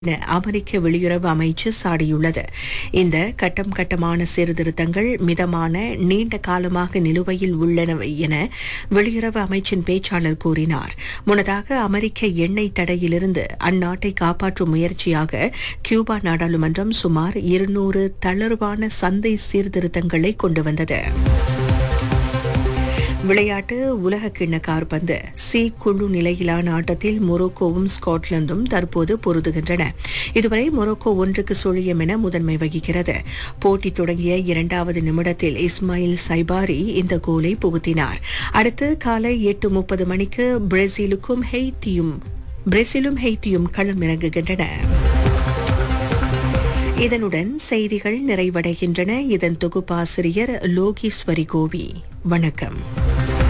என அமெரிக்க வெளியுறவு அமைச்சு சாடியுள்ளது. இந்த கட்டம் கட்டமான சீர்திருத்தங்கள் மிதமான நீண்ட காலமாக நிலுவையில் உள்ளனவை என வெளியுறவு அமைச்சின் பேச்சாளர் கூறினார். முன்னதாக அமெரிக்க எண்ணெய் தடையிலிருந்து அந்நாட்டை காப்பாற்றும் முயற்சியாக கியூபா நாடாளுமன்றம் சுமார் 200 தளர்வான சந்தை சீர்திருத்தங்களை கொண்டு வந்தது. விளையாட்டு உலக கிண்ண காற்பந்து சி குழு நிலையிலான ஆட்டத்தில் மொரோக்கோவும் ஸ்காட்லாந்தும் தற்போது பொருதுகின்றன. இதுவரை மொரோக்கோ 1-0 என முதன்மை வகிக்கிறது. போட்டி தொடங்கிய 2வது நிமிடத்தில் இஸ்மாயில் சைபாரி இந்த கோலை புகுத்தினார். அடுத்து காலை 8:30 மணிக்கு பிரேசிலும் ஹெய்த்தியும் களமிறங்குகின்றன. இதனுடன் செய்திகள் நிறைவடைகின்றன. இதன் தொகுப்பாசிரியர் லோகேஸ்வரி கோவி. வணக்கம்.